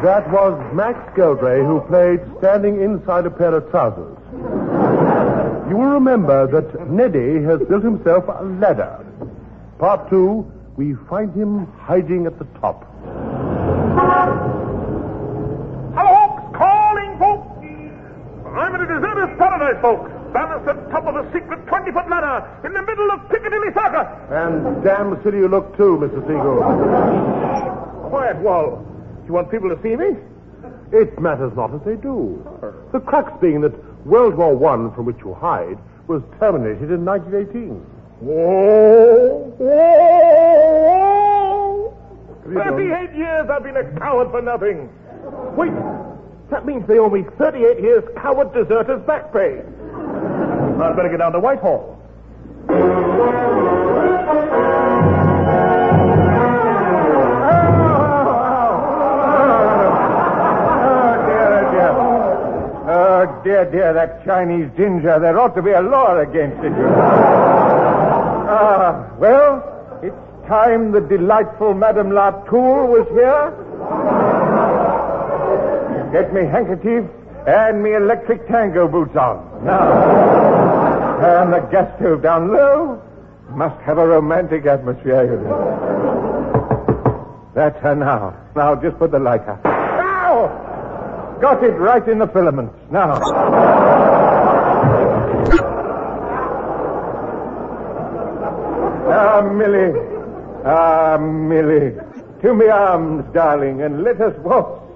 That was Max Geldray, who played Standing Inside a Pair of Trousers. You will remember that Neddy has built himself a ladder. Part 2, we find him hiding at the top. Hello, folks! Calling, folks! I'm in a deserter's paradise, folks. Balanced at the top of a secret 20-foot ladder in the middle of Piccadilly Circus. And damn silly you look, too, Mr. Siegel. Quiet, Wall. You want people to see me? It matters not as they do. The crux being that World War I, from which you hide, was terminated in 1918. Whoa! Whoa! 38 years I've been a coward for nothing. Wait, that means they owe me 38 years coward deserters back pay. I'd better get down to Whitehall. Dear, that Chinese ginger. There ought to be a law against it. Well, it's time the delightful Madame Latour was here. Get me handkerchief and me electric tango boots on. Now, turn the gas stove down low. Must have a romantic atmosphere, you know. That's her now. Now, just put the light out. Ow! Got it right in the filaments. Now. Millie. Millie. To me arms, darling, and let us waltz